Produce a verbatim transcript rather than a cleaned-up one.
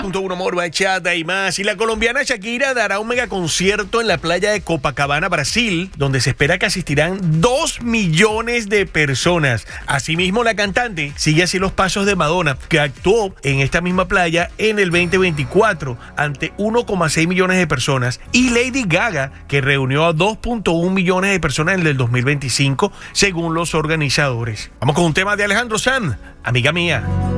Punto uno, Amor, Bachata y más. Y la colombiana Shakira dará un megaconcierto en la playa de Copacabana, Brasil, donde se espera que asistirán dos millones de personas. Asimismo, la cantante sigue así los pasos de Madonna, que actuó en esta misma playa en el veinte veinticuatro ante uno coma seis millones de personas, y Lady Gaga, que reunió a dos punto uno millones de personas en el dos mil veinticinco, según los organizadores. Vamos con un tema de Alejandro Sanz, Amiga Mía.